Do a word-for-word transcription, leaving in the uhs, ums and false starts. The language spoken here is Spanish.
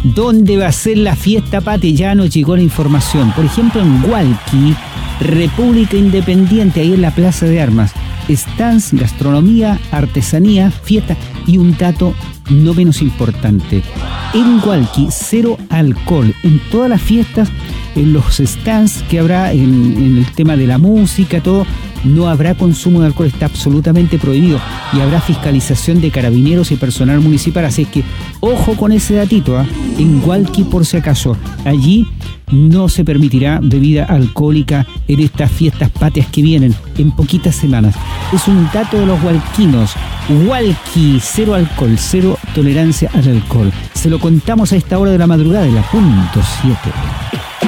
¿Dónde va a ser la fiesta patria? Ya nos llegó la información. Por ejemplo, en Hualqui, República Independiente, ahí en la Plaza de Armas. Stands, gastronomía, artesanía, fiesta y un dato no menos importante. En Hualqui, cero alcohol. En todas las fiestas, en los stands que habrá, en, en el tema de la música, todo, no habrá consumo de alcohol, está absolutamente prohibido. Y habrá fiscalización de carabineros y personal municipal. Así que ojo con ese datito, ¿eh? En Hualqui, por si acaso. Allí no se permitirá bebida alcohólica en estas fiestas patrias que vienen en poquitas semanas. Es un dato de los hualquinos. Hualqui, cero alcohol, cero tolerancia al alcohol. Se lo contamos a esta hora de la madrugada de la punto siete.